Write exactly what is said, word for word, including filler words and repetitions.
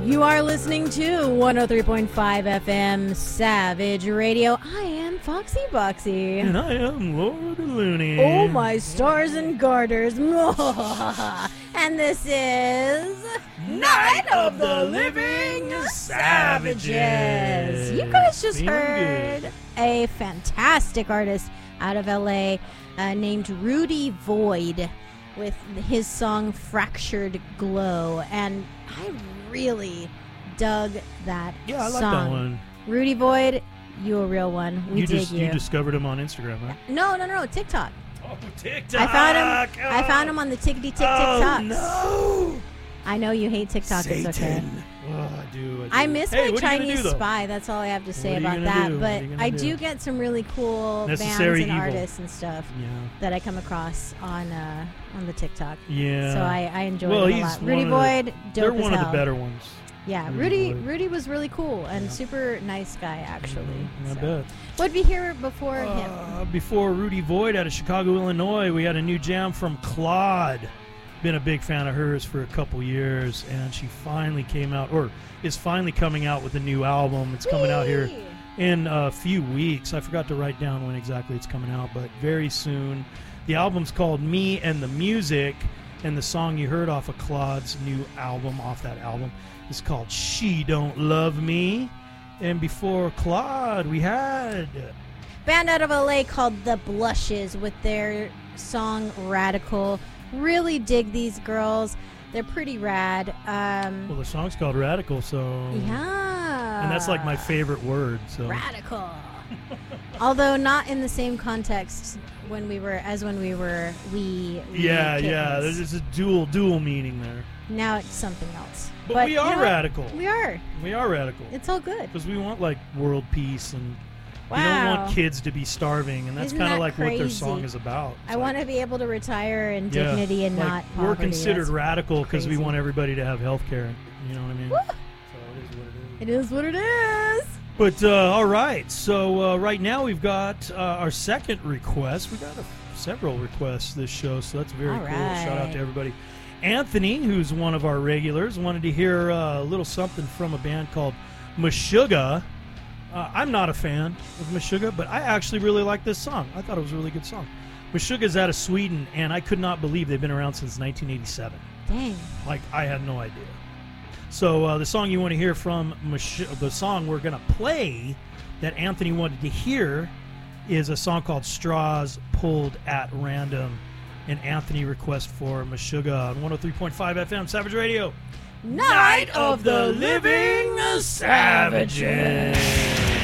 You are listening to one oh three point five F M Savage Radio. I am Foxy Boxy. And I am Lord Looney. Oh, my stars and garters. And this is Night of the Living Savages. You guys just Feeling heard good. a fantastic artist out of L A uh, named Rudy Void with his song Fractured Glow. And I really dug that Yeah, I like song. that one. Rudy Void, you a real one. We you dig just you. you discovered him on Instagram, right? No, no, no, TikTok. Oh, TikTok. I found him. I found him on the tickety tick Oh, TikToks. no. I know you hate TikTok. It's okay. Satan. Oh, I do. I, do. I miss hey, my what are you gonna Chinese do, though? spy. That's all I have to say What are you about gonna that. do? What But are you gonna I do? do get some really cool Necessary bands and evil. artists and stuff Yeah. that I come across on uh, on the TikTok. Yeah. So I, I enjoy well, it a he's lot. one Rudy of the- Void, dope They're as one hell. of the better ones. Yeah, Rudy Rudy Void. Rudy was really cool and Yeah. super nice guy actually. Mhm, I So. bet. What'd we hear before him? Uh, before Rudy Void out of Chicago, Illinois, we had a new jam from Claude. Been a big fan of hers for a couple years, and she finally came out, or is finally coming out with a new album. It's coming out here Whee! in a few weeks. I forgot to write down when exactly it's coming out, but very soon. The album's called Me and the Music, and the song you heard off of Claude's new album, off that album, is called She Don't Love Me. And before Claude, we had... Band out of L A called The Blushes with their song Radical. Really dig these girls. They're pretty rad. Um, Well, the song's called Radical, so... yeah. And that's like my favorite word, so... Radical. Although not in the same context when we were as when we were we. we Yeah, yeah, kittens. there's a dual dual meaning there. Now it's something else. But, we you are know what? radical. We are. We are radical. It's all good. Because we want, like, world peace, and we don't Wow. want kids to be starving, and that's Isn't kind of that like what their crazy? song is about. It's I like, want to be able to retire in yeah, dignity and like, not we're poverty. considered That's radical because we crazy. want everybody to have health care. You know what I mean? Woo! So it is what it is. It is what it is. But, uh, all right. So uh, right now we've got uh, our second request. We got a, several requests this show, so that's very All cool. Shout out right. to everybody. Anthony, who's one of our regulars, wanted to hear uh, a little something from a band called Meshuggah. Uh, I'm not a fan of Meshuggah, but I actually really like this song. I thought it was a really good song. Meshuggah's out of Sweden, and I could not believe they've been around since nineteen eighty-seven. Dang. Like, I had no idea. So uh, the song you want to hear from Mesh- the song we're going to play that Anthony wanted to hear is a song called Straws Pulled at Random. And Anthony requests for Meshuggah on one oh three point five F M Savage Radio. Night of the Living Savages.